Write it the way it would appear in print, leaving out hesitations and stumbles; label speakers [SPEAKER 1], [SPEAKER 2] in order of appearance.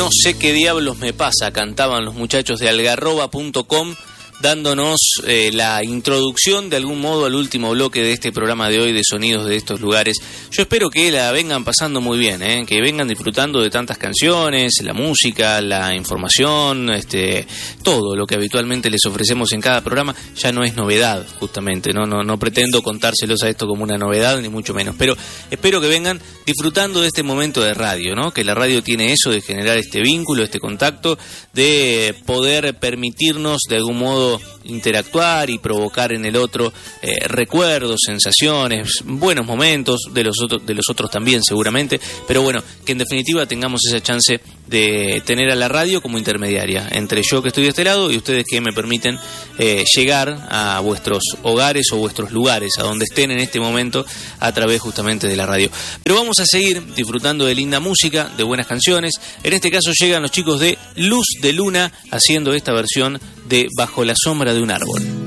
[SPEAKER 1] No sé qué diablos me pasa, cantaban los muchachos de algarroba.com, dándonos la introducción de algún modo al último bloque de este programa de hoy de sonidos de estos lugares. Yo espero que la vengan pasando muy bien, que vengan disfrutando de tantas canciones, la música, la información, todo lo que habitualmente les ofrecemos en cada programa. Ya no es novedad, justamente, no pretendo contárselos a esto como una novedad, ni mucho menos, pero espero que vengan disfrutando de este momento de radio, ¿no? Que la radio tiene eso de generar este vínculo, este contacto, de poder permitirnos de algún modo interactuar y provocar en el otro recuerdos, sensaciones, buenos momentos, de los otros también seguramente, pero bueno, que en definitiva tengamos esa chance de tener a la radio como intermediaria entre yo que estoy de este lado y ustedes que me permiten llegar a vuestros hogares o vuestros lugares, a donde estén en este momento, a través justamente de la radio. Pero vamos a seguir disfrutando de linda música, de buenas canciones. En este caso llegan los chicos de Luz de Luna haciendo esta versión de Bajo la sombra de un árbol.